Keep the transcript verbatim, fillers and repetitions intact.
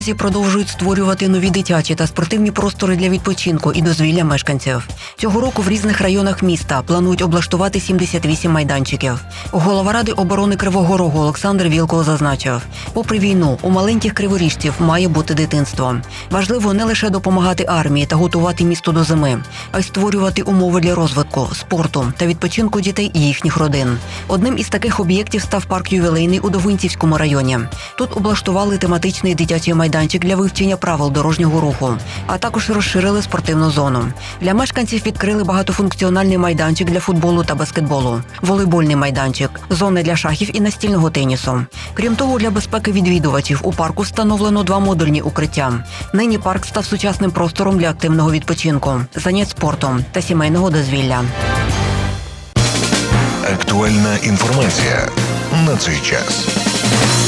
Продовжують створювати нові дитячі та спортивні простори для відпочинку і дозвілля мешканців. Цього року в різних районах міста планують облаштувати сімдесят вісім майданчиків. Голова Ради оборони Кривого Рогу Олександр Вілкул зазначив, попри війну, у маленьких криворіжців має бути дитинство. Важливо не лише допомагати армії та готувати місто до зими, а й створювати умови для розвитку, спорту та відпочинку дітей і їхніх родин. Одним із таких об'єктів став парк ювілейний у Довгинцівському районі. Тут облаштували тематичний дитячий майданчик майданчик для вивчення правил дорожнього руху, а також розширили спортивну зону. Для мешканців відкрили багатофункціональний майданчик для футболу та баскетболу, волейбольний майданчик, зони для шахів і настільного тенісу. Крім того, для безпеки відвідувачів у парку встановлено два модульні укриття. Нині парк став сучасним простором для активного відпочинку, занять спортом та сімейного дозвілля. Актуальна інформація на цей час.